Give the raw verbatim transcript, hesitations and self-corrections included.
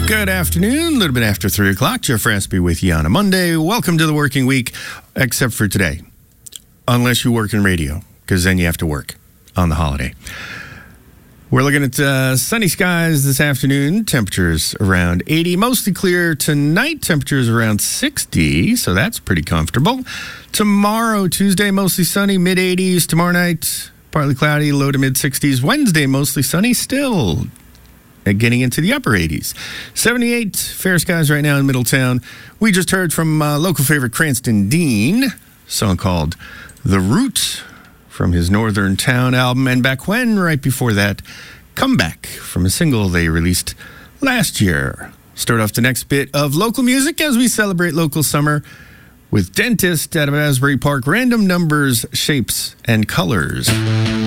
Good afternoon, a little bit after three o'clock. Jeff Raspy with you on a Monday. Welcome to the working week, except for today. Unless you work in radio, because then you have to work on the holiday. We're looking at uh, sunny skies this afternoon. Temperatures around eighty. Mostly clear tonight. Temperatures around sixty, so that's pretty comfortable. Tomorrow, Tuesday, mostly sunny, mid eighties. Tomorrow night, partly cloudy, low to mid sixties. Wednesday, mostly sunny, still getting into the upper eighties. seventy-eight, fair skies right now in Middletown. We just heard from uh, local favorite Cranston Dean, a song called The Root from his Northern Town album. And back when, right before that, Comeback from a single they released last year. Start off the next bit of local music as we celebrate local summer with Dentist out of Asbury Park. Random Numbers, Shapes, and Colors.